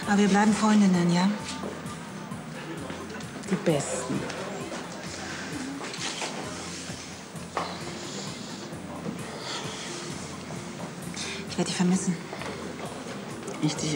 Aber wir bleiben Freundinnen, ja? Die Besten. Ich werde dich vermissen. Ich dich